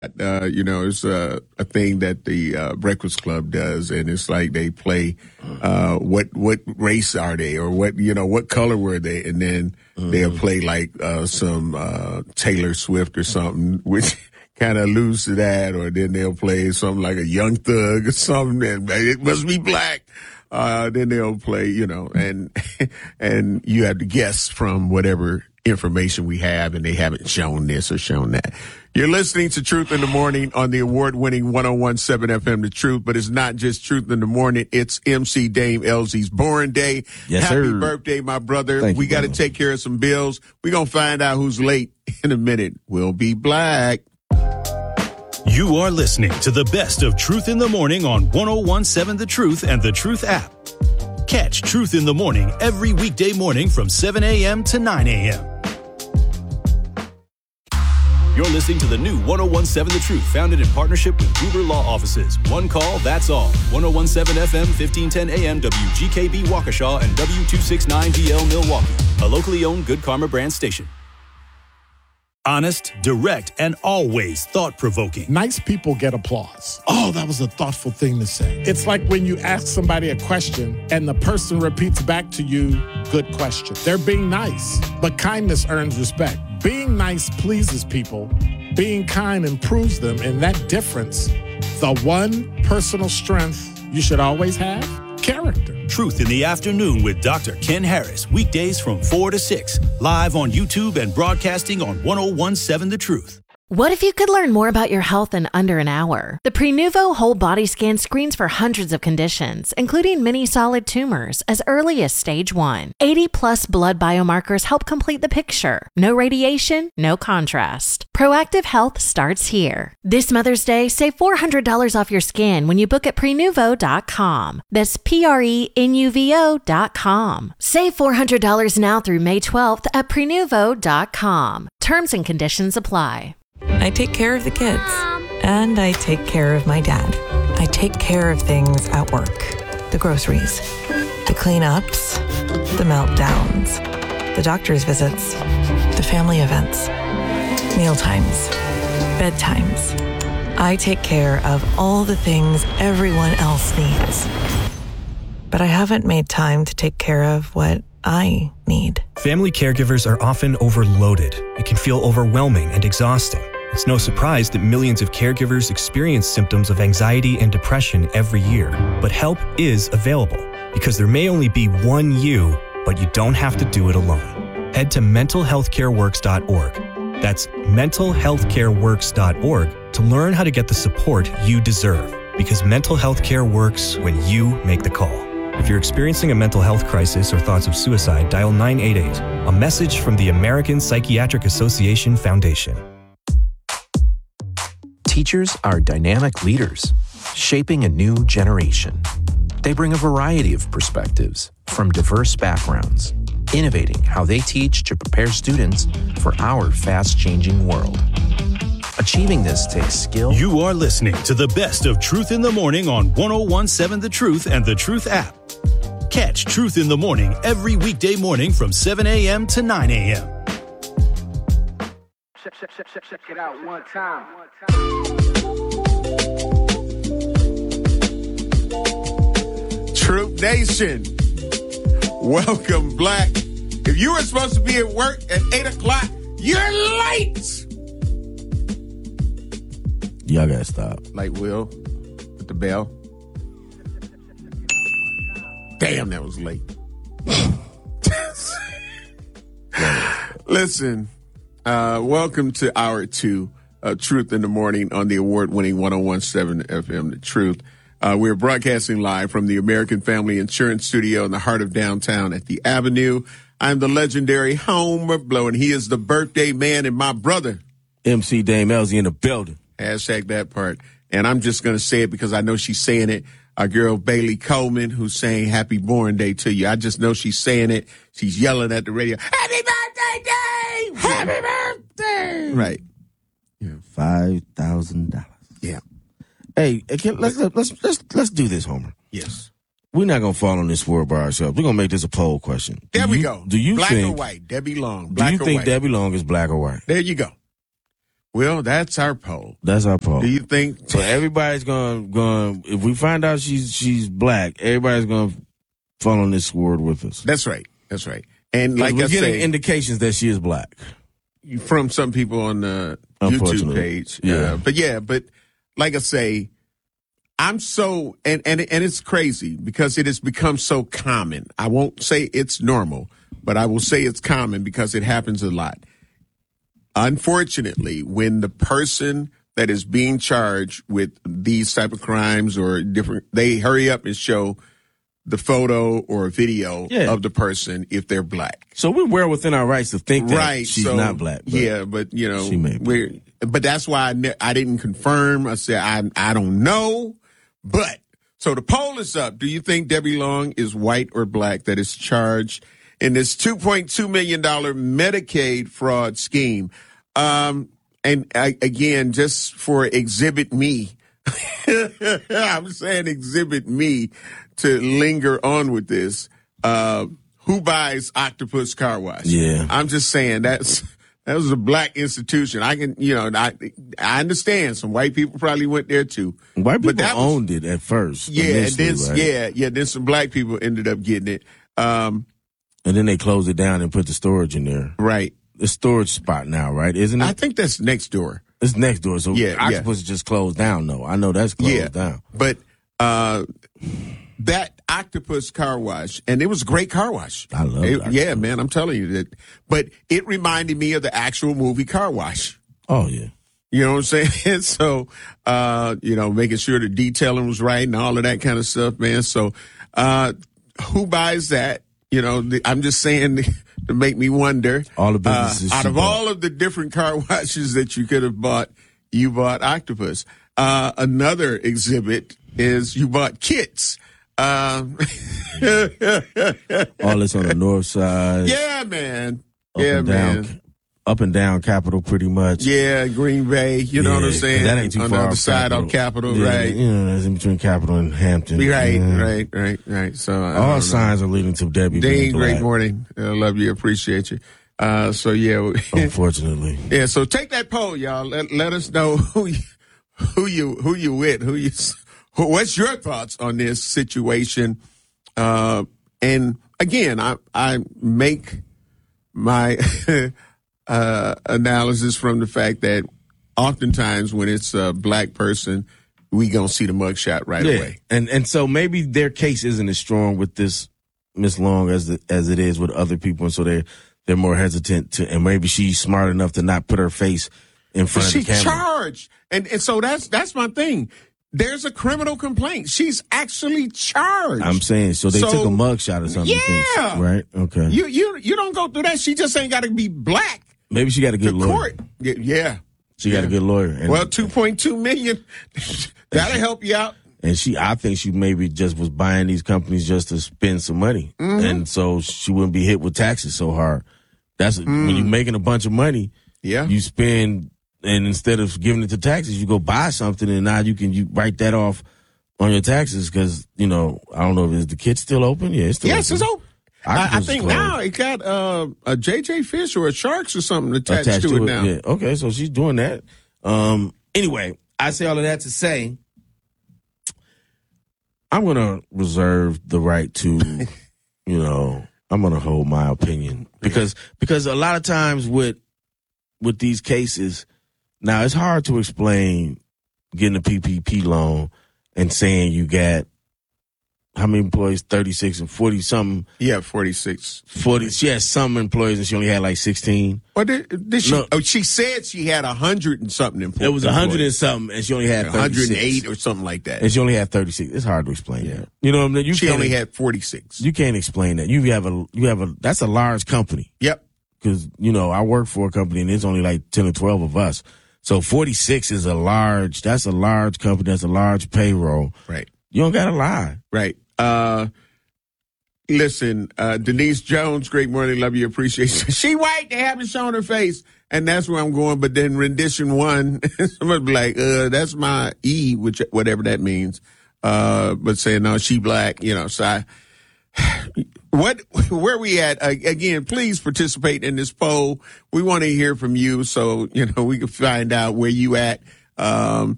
It's a thing that the Breakfast Club does, and it's like they play what race are they, or what color were they, and then they'll play like some Taylor Swift or something, which kind of alludes to that, or then they'll play something like a Young Thug or something, and it must be black. Then they'll play, and you have to guess from whatever information we have, and they haven't shown this or shown that. You're listening to Truth in the Morning on the award-winning 101.7 FM The Truth, but it's not just Truth in the Morning. It's MC Dame LZ's born day. Yes, Happy sir. birthday, my brother. Thank We you, got to brother. take care of some bills. We're going to find out who's late in a minute. We'll be black. You are listening to the best of Truth in the Morning on 101.7 The Truth and The Truth app. Catch Truth in the Morning every weekday morning from 7 a.m. to 9 a.m. You're listening to the new 101.7 The Truth, founded in partnership with Gruber Law Offices. One call, that's all. 101.7 FM, 1510 AM, WGKB Waukesha, and W269DL Milwaukee. A locally owned Good Karma brand station. Honest, direct, and always thought-provoking. Nice people get applause. Oh, that was a thoughtful thing to say. It's like when you ask somebody a question and the person repeats back to you, good question. They're being nice, but kindness earns respect. Being nice pleases people. Being kind improves them, and that difference, the one personal strength you should always have, character. Truth in the Afternoon with Dr. Ken Harris. Weekdays from 4 to 6. Live on YouTube and broadcasting on 101.7 The Truth. What if you could learn more about your health in under an hour? The Prenuvo Whole Body Scan screens for hundreds of conditions, including many solid tumors, as early as stage 1. 80-plus blood biomarkers help complete the picture. No radiation, no contrast. Proactive health starts here. This Mother's Day, save $400 off your scan when you book at Prenuvo.com. That's Prenuvo.com. Save $400 now through May 12th at Prenuvo.com. Terms and conditions apply. I take care of the kids, and I take care of my dad. I take care of things at work. The groceries, the cleanups, the meltdowns, the doctor's visits, the family events, mealtimes, bedtimes. I take care of all the things everyone else needs. But I haven't made time to take care of what I need. Family caregivers are often overloaded. It can feel overwhelming and exhausting. It's no surprise that millions of caregivers experience symptoms of anxiety and depression every year. But help is available, because there may only be one you, but you don't have to do it alone. Head to mentalhealthcareworks.org. That's mentalhealthcareworks.org to learn how to get the support you deserve, because mental health care works when you make the call. If you're experiencing a mental health crisis or thoughts of suicide, dial 988, a message from the American Psychiatric Association Foundation. Teachers are dynamic leaders, shaping a new generation. They bring a variety of perspectives from diverse backgrounds, innovating how they teach to prepare students for our fast-changing world. Achieving this takes skill. You are listening to the best of Truth in the Morning on 101.7 The Truth and The Truth app. Catch Truth in the Morning every weekday morning from 7 a.m. to 9 a.m. Check it out one time. Truth Nation, welcome, Black. If you were supposed to be at work at 8 o'clock, you're late. Y'all gotta stop. Like Will with the bell. Damn, that was late. Listen, welcome to Hour 2 of Truth in the Morning on the award-winning 101.7 FM The Truth. We're broadcasting live from the American Family Insurance Studio in the heart of downtown at the Avenue. I'm the legendary Homer Blow, and he is the birthday man and my brother. MC Dame LZ in the building. Hashtag that part. And I'm just going to say it because I know she's saying it. Our girl Bailey Coleman, who's saying happy born day to you. I just know she's saying it. She's yelling at the radio, happy birthday, Dave! Happy birthday! Right. Yeah. $5,000. Yeah. Hey, let's do this, Homer. Yes. We're not gonna fall on this sword by ourselves. We're gonna make this a poll question. There we go. Do you black think or white? Debbie Long. Do you think white? Debbie Long is black or white? There you go. Well, that's our poll. That's our poll. Do you think? So everybody's going. If we find out she's black, everybody's going to fall on this sword with us. That's right. That's right. And like we're I getting say, indications that she is black from some people on the YouTube page. Yeah. But like I say, I'm so and it's crazy because it has become so common. I won't say it's normal, but I will say it's common because it happens a lot. Unfortunately, when the person that is being charged with these type of crimes or different, they hurry up and show the photo or video of the person if they're black. So we're well within our rights to think that she's not black. But you know, she may be. But that's why I didn't confirm. I said I don't know. But so the poll is up. Do you think Debbie Long is white or black that is charged in this $2.2 million Medicaid fraud scheme? Again, just for Exhibit Me, I'm saying Exhibit Me to linger on with this. Who buys Octopus Car Wash? Yeah. I'm just saying that was a black institution. I understand some white people probably went there too. White people owned it at first. Yeah, and then then some black people ended up getting it. And then they closed it down and put the storage in there. Right. The storage spot now, right? Isn't it? I think that's next door. It's next door. So Octopus is just closed down, though. I know that's closed down. But that Octopus Car Wash, and it was a great car wash. I love it. Yeah, man, I'm telling you that. But it reminded me of the actual movie Car Wash. Oh, yeah. You know what I'm saying? So, making sure the detailing was right and all of that kind of stuff, man. So, who buys that? You know, I'm just saying to make me wonder. All the businesses out of all of the different car washes that you could have bought, you bought Octopus. Another exhibit is you bought kits. All this on the north side. Yeah, man. Up and down Capitol, pretty much. Yeah, Green Bay. You know what I'm saying? That ain't too on far. On the other side of Capitol, right? You know, that's in between Capitol and Hampton. Right. So all signs are leading to Debbie. Dean, great morning. I love you. Appreciate you. Unfortunately. Yeah. So take that poll, y'all. Let us know who you with. What's your thoughts on this situation? And again, I make my analysis from the fact that oftentimes when it's a black person, we gonna see the mugshot right away. And so maybe their case isn't as strong with this Miss Long as it is with other people, and so they're more hesitant to. And maybe she's smart enough to not put her face in front of the camera. She's charged, and so that's my thing. There's a criminal complaint. She's actually charged. I'm saying, so they took a mugshot or something. Yeah. Right? Okay. You don't go through that. She just ain't got to be black. Maybe she got a good lawyer. Court. Yeah. She got a good lawyer. And, well, $2.2 million, that'll help you out. And I think she maybe just was buying these companies just to spend some money. Mm-hmm. And so she wouldn't be hit with taxes so hard. That's when you're making a bunch of money, you spend. And instead of giving it to taxes, you go buy something, and now you write that off on your taxes because, I don't know, is the kit still open? Yeah, it's still open. Yes, it's open. I think now it got a JJ Fish or a Sharks or something attached to it now. Yeah. Okay, so she's doing that. Anyway, I say all of that to say I'm going to reserve the right to, I'm going to hold my opinion because a lot of times with these cases, now, it's hard to explain getting a PPP loan and saying you got how many employees? 36 and 40-something. Yeah, 46. 40. She had some employees and she only had like 16. Well, did she? No. Oh, she said she had 100 and something employees. It was 100 and something, and she only had 108 or something like that. And she only had 36. It's hard to explain that. You know what I mean? She only had 46. You can't explain that. You have a. That's a large company. Yep. Because I work for a company and there's only like 10 or 12 of us. So 46 is that's a large company. That's a large payroll. Right. You don't got to lie. Right. Listen, Denise Jones, great morning. Love you. Appreciate you. She white. They haven't shown her face. And that's where I'm going. But then rendition 1, somebody be like, that's my E, which whatever that means. But saying, no, she black, so Where we at? Again, please participate in this poll. We want to hear from you, so we can find out where you at.